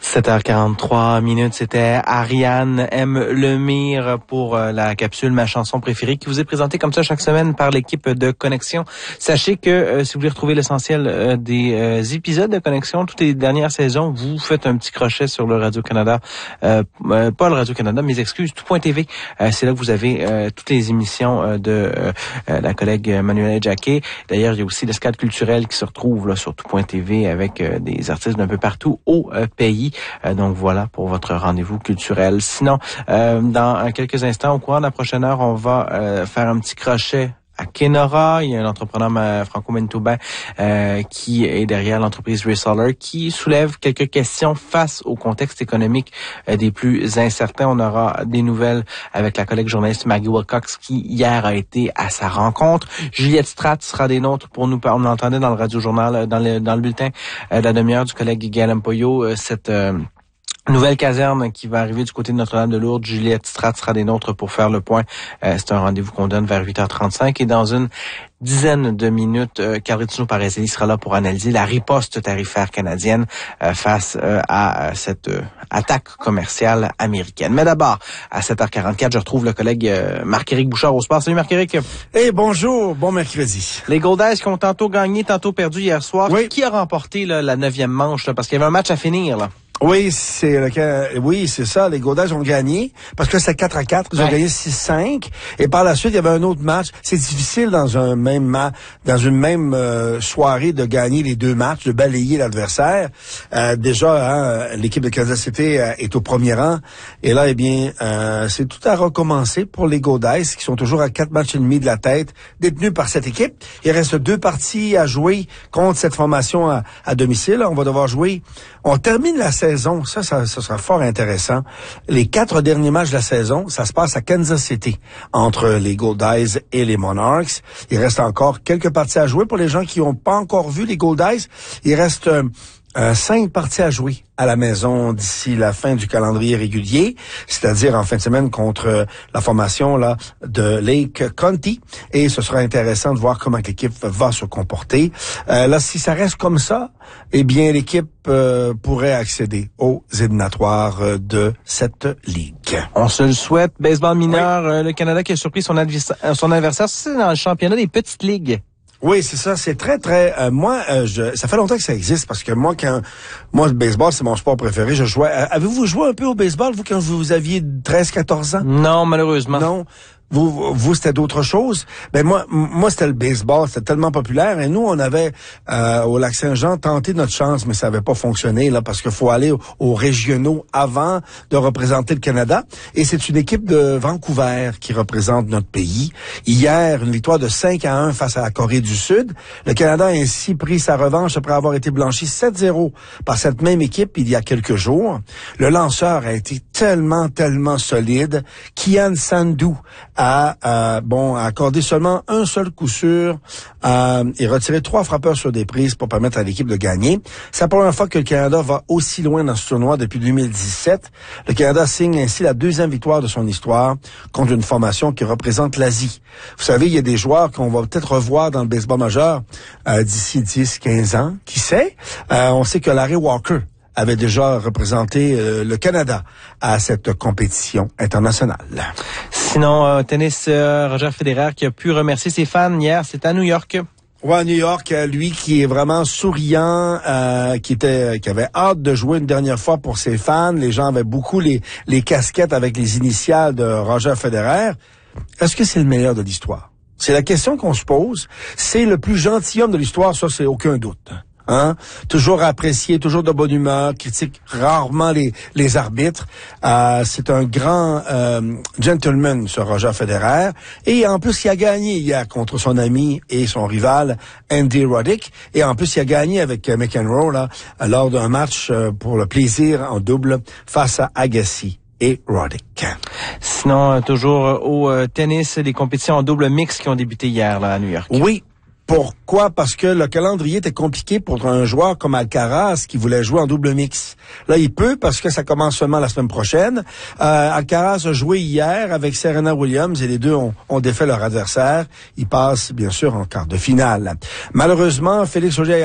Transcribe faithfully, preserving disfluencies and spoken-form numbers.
sept heures quarante-trois minutes, c'était Ariane M. Lemire pour euh, la capsule Ma chanson préférée qui vous est présentée comme ça chaque semaine par l'équipe de Connexion. Sachez que euh, si vous voulez retrouver l'essentiel euh, des euh, épisodes de Connexion, toutes les dernières saisons, vous faites un petit crochet sur le Radio-Canada, euh, euh, pas le Radio-Canada, mes excuses, tout.tv. Euh, c'est là que vous avez euh, toutes les émissions euh, de euh, la collègue Manuela Jacquet. D'ailleurs, il y a aussi l'escale culturelle qui se retrouve là sur tout.tv avec euh, des artistes d'un peu partout au euh, pays. Euh, donc voilà pour votre rendez-vous culturel. Sinon, euh, dans quelques instants, au courant de la prochaine heure, on va euh, faire un petit crochet à Kenora. Il y a un entrepreneur euh, franco-manitobain euh, qui est derrière l'entreprise Resolar qui soulève quelques questions face au contexte économique euh, des plus incertains. On aura des nouvelles avec la collègue journaliste Maggie Wilcox qui hier a été à sa rencontre. Juliette Stratt sera des nôtres pour nous parler. On l'entendait dans le radio-journal, dans le, dans le bulletin euh, de la demi-heure du collègue Gaël Mpoyo, euh, cette... Euh, nouvelle caserne qui va arriver du côté de Notre-Dame-de-Lourdes. Juliette Stratt sera des nôtres pour faire le point. Euh, c'est un rendez-vous qu'on donne vers huit heures trente-cinq. Et dans une dizaine de minutes, euh, Carlitino Parazelli sera là pour analyser la riposte tarifaire canadienne euh, face euh, à cette euh, attaque commerciale américaine. Mais d'abord, à sept heures quarante-quatre, je retrouve le collègue euh, Marc-Éric Bouchard au sport. Salut Marc-Éric. Eh hey, bonjour, bon mercredi. Les Golden qui ont tantôt gagné, tantôt perdu hier soir. Oui. Qui a remporté là, la neuvième manche? Là, parce qu'il y avait un match à finir là. Oui, c'est le, oui, c'est ça. Les Golden ont gagné parce que c'est quatre à quatre. Ils ouais. ont gagné six cinq. Et par la suite, il y avait un autre match. C'est difficile dans un même ma, dans une même euh, soirée de gagner les deux matchs, de balayer l'adversaire. Euh, déjà, hein, l'équipe de Kansas City euh, est au premier rang. Et là, eh bien, euh, c'est tout à recommencer pour les Golden qui sont toujours à quatre matchs et demi de la tête, détenus par cette équipe. Il reste deux parties à jouer contre cette formation à, à domicile. On va devoir jouer. On termine la saison. Ça, ça, ça sera fort intéressant. Les quatre derniers matchs de la saison, ça se passe à Kansas City, entre les Golden et les Monarchs. Il reste encore quelques parties à jouer pour les gens qui n'ont pas encore vu les Golden. Il reste euh, euh, cinq parties à jouer à la maison d'ici la fin du calendrier régulier, c'est-à-dire en fin de semaine contre la formation là de Lake County. Et ce sera intéressant de voir comment l'équipe va se comporter. Euh, là, si ça reste comme ça, eh bien, l'équipe euh, pourrait accéder aux éliminatoires euh, de cette ligue. On se le souhaite. Baseball mineur, oui. euh, le Canada qui a surpris son, adversaire, son adversaire, c'est dans le championnat des petites ligues. Oui, c'est ça. C'est très, très... Euh, moi, euh, je, ça fait longtemps que ça existe parce que moi, quand moi, le baseball, c'est mon sport préféré. Je jouais... Euh, avez-vous joué un peu au baseball, vous, quand vous aviez treize quatorze ans? Non, malheureusement. Non. Vous, vous, c'était d'autres choses. Ben moi, moi, c'était le baseball. C'était tellement populaire. Et nous, on avait euh, au Lac-Saint-Jean tenté notre chance, mais ça n'avait pas fonctionné là parce qu'il faut aller aux, aux régionaux avant de représenter le Canada. Et c'est une équipe de Vancouver qui représente notre pays. Hier, une victoire de cinq à un face à la Corée du Sud. Le Canada a ainsi pris sa revanche après avoir été blanchi sept zéro par cette même équipe il y a quelques jours. Le lanceur a été tellement, tellement solide. Kian Sandhu a euh, bon a accordé seulement un seul coup sûr euh, et retiré trois frappeurs sur des prises pour permettre à l'équipe de gagner. C'est la première fois que le Canada va aussi loin dans ce tournoi depuis deux mille dix-sept. Le Canada signe ainsi la deuxième victoire de son histoire contre une formation qui représente l'Asie. Vous savez, il y a des joueurs qu'on va peut-être revoir dans le baseball majeur euh, d'ici dix quinze ans. Qui sait? Euh, on sait que Larry Walker avait déjà représenté euh, le Canada à cette compétition internationale. Sinon, euh, tennis, euh, Roger Federer qui a pu remercier ses fans hier, c'est à New York. Ouais, à New York, lui qui est vraiment souriant, euh, qui était, qui avait hâte de jouer une dernière fois pour ses fans. Les gens avaient beaucoup les, les casquettes avec les initiales de Roger Federer. Est-ce que c'est le meilleur de l'histoire? C'est la question qu'on se pose. C'est le plus gentilhomme de l'histoire, ça c'est aucun doute. Hein? Toujours apprécié, toujours de bonne humeur, critique rarement les, les arbitres. Euh, c'est un grand euh, gentleman, ce Roger Federer. Et en plus, il a gagné hier contre son ami et son rival, Andy Roddick. Et en plus, il a gagné avec euh, McEnroe là, lors d'un match euh, pour le plaisir en double face à Agassi et Roddick. Sinon, euh, toujours au euh, tennis, des compétitions en double mix qui ont débuté hier là, à New York. Oui. Pourquoi? Parce que le calendrier était compliqué pour un joueur comme Alcaraz qui voulait jouer en double mix. Là, il peut parce que ça commence seulement la semaine prochaine. Euh, Alcaraz a joué hier avec Serena Williams et les deux ont, ont défait leur adversaire. Ils passent, bien sûr, en quart de finale. Malheureusement, Félix Auger